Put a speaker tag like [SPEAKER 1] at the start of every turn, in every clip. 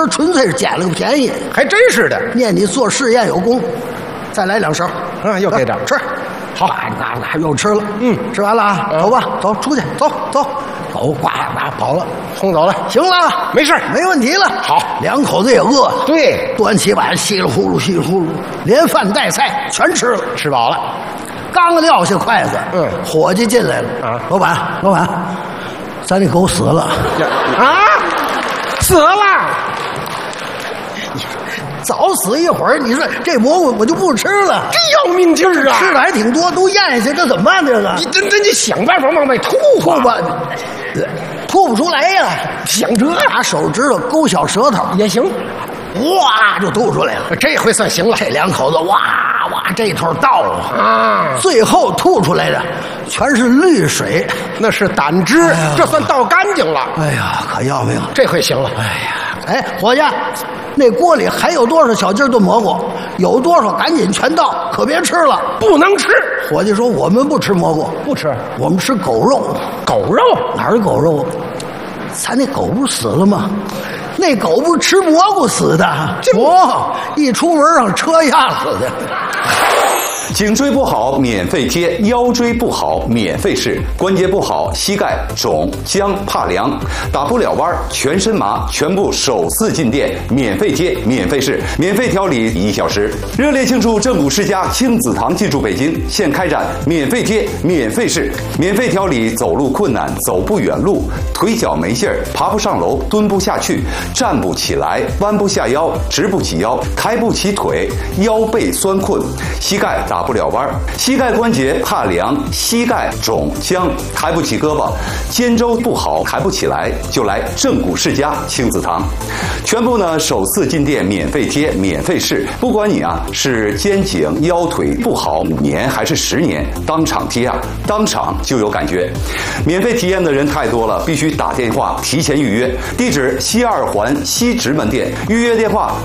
[SPEAKER 1] 儿纯粹是捡了个便宜，
[SPEAKER 2] 还真是的。
[SPEAKER 1] 念你做试验有功，再来2勺。
[SPEAKER 2] 又给点
[SPEAKER 1] 吃。好，又吃了。吃完了啊，走吧，走出去，走，呱跑了，
[SPEAKER 2] 轰走了。
[SPEAKER 1] 行了，
[SPEAKER 2] 没事，
[SPEAKER 1] 没问题了。
[SPEAKER 2] 好
[SPEAKER 1] ，2口子也饿了。
[SPEAKER 2] 对，
[SPEAKER 1] 端起碗，稀里呼噜，连饭带菜全吃了，
[SPEAKER 2] 吃饱了。
[SPEAKER 1] 刚撂下筷子，伙计进来了。老板，咱这狗死了。
[SPEAKER 2] 啊，死了。
[SPEAKER 1] 早死一会儿，你说这蘑菇我就不吃了，
[SPEAKER 2] 这要命劲儿啊！
[SPEAKER 1] 吃的还挺多，都咽下去，这怎么办？这个
[SPEAKER 2] 你想办法往外吐
[SPEAKER 1] 吧，吐不出来呀。
[SPEAKER 2] 想这
[SPEAKER 1] 拿手指头勾小舌头
[SPEAKER 2] 也行，
[SPEAKER 1] 哇就吐出来了。
[SPEAKER 2] 这回算行了。
[SPEAKER 1] 这2口子哇这头倒啊，最后吐出来的全是绿水，
[SPEAKER 2] 那是胆汁，这算倒干净了。
[SPEAKER 1] 哎呀，可要命！
[SPEAKER 2] 这回行了。
[SPEAKER 1] 哎，伙计，那锅里还有多少小鸡炖蘑菇？有多少赶紧全倒，可别吃了，
[SPEAKER 2] 不能吃。
[SPEAKER 1] 伙计说我们不吃蘑菇，
[SPEAKER 2] 不吃，
[SPEAKER 1] 我们吃狗肉。
[SPEAKER 2] 狗肉
[SPEAKER 1] 哪儿有狗肉？咱那狗不是死了吗？那狗不是吃蘑菇死的？一出门让车压死的。
[SPEAKER 3] 颈椎不好免费贴，腰椎不好免费试，关节不好膝盖肿僵怕凉打不了弯全身麻，全部首次进店免费贴免费试，免费调理1小时。热烈庆祝正骨世家亲子堂进驻北京，现开展免费贴免费试，免费调理走路困难走不远路，腿脚没劲儿爬不上楼蹲不下去站不起来弯不下腰直不起腰抬不起腿腰背酸困膝盖打不了弯，膝盖关节怕凉，膝盖肿僵，抬不起胳膊，肩周不好抬不起来，就来正骨世家亲子堂，全部呢首次进店免费贴免费试，不管你是肩颈腰腿不好5年还是10年，当场贴当场就有感觉。免费体验的人太多了，必须打电话提前预约。地址西2环西直门店，预约电话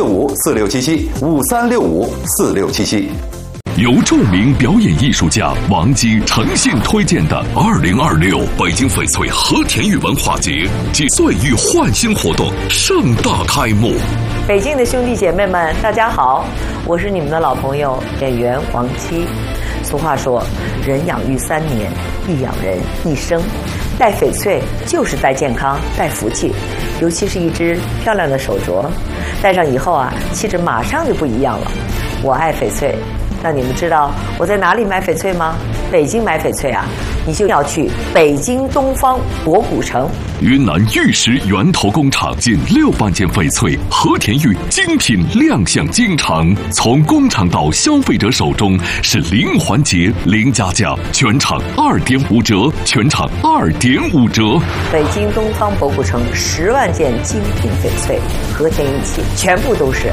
[SPEAKER 3] 5365467753654677。
[SPEAKER 4] 由著名表演艺术家王姬诚信推荐的2026北京翡翠和田玉文化节暨岁玉焕新活动盛大开幕。
[SPEAKER 5] 北京的兄弟姐妹们，大家好，我是你们的老朋友演员王姬。俗话说，人养育3年，亦养人1生。戴翡翠就是戴健康、戴福气，尤其是一只漂亮的手镯，戴上以后气质马上就不一样了。我爱翡翠。那你们知道我在哪里买翡翠吗？北京买翡翠你就要去北京东方博古城。
[SPEAKER 4] 云南玉石源头工厂近6万件翡翠和田玉精品亮相京城，从工厂到消费者手中是零环节零加价，全场2.5折，全场2.5折。
[SPEAKER 5] 北京东方博古城10万件精品翡翠和田玉器，全部都是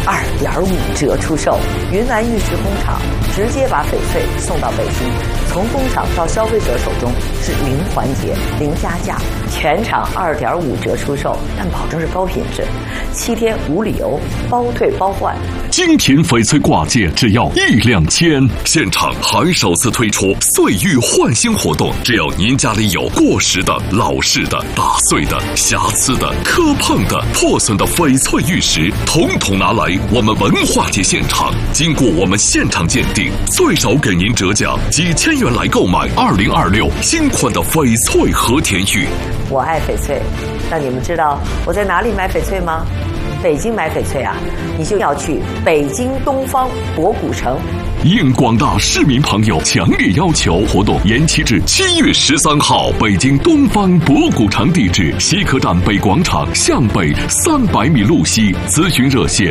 [SPEAKER 5] 2.5折出售。云南玉石工厂直接把翡翠送到北京，从工厂到消费者手中是零环节零加价，全场2.5折出售，但保证是高品质，7天无理由，包退包换。
[SPEAKER 4] 精品翡翠挂件只要1两千，现场还首次推出岁玉焕新活动，只要您家里有过时的、老式的、打碎的、瑕疵的、磕碰的、破损的翡翠玉石，统统拿来我们文化节现场，经过我们现场鉴定，最少给您折价几千元来购买2026新款的翡翠和田玉。
[SPEAKER 5] 我爱翡翠，那你们知道我在哪里买翡翠吗？北京买翡翠你就要去北京东方博古城。
[SPEAKER 4] 应广大市民朋友强烈要求，活动延期至7月13号。北京东方博古城地址：西客站北广场向北300米路西。咨询热线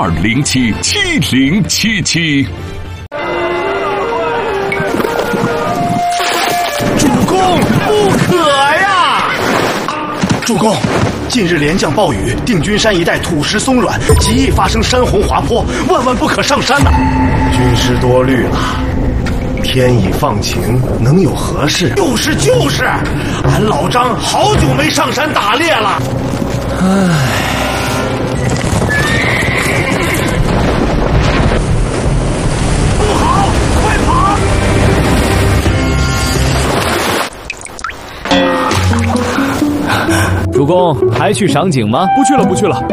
[SPEAKER 4] 82077077。
[SPEAKER 6] 主公，不可呀！主公，近日连降暴雨，定军山一带土石松软，极易发生山洪滑坡，万万不可上山呐！军师多虑了，天已放晴，能有何事？就是，俺老张好久没上山打猎了。不好，快跑！
[SPEAKER 7] 主公，还去赏景吗？
[SPEAKER 8] 不去了。